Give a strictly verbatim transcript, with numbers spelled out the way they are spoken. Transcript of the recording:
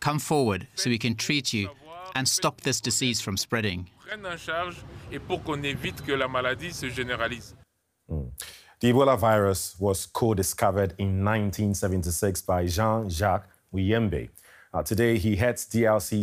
Come forward so we can treat you and stop this disease from spreading. Mm. The Ebola virus was co-discovered in nineteen seventy-six by Jean-Jacques Muyembe. Uh, today, he heads D R C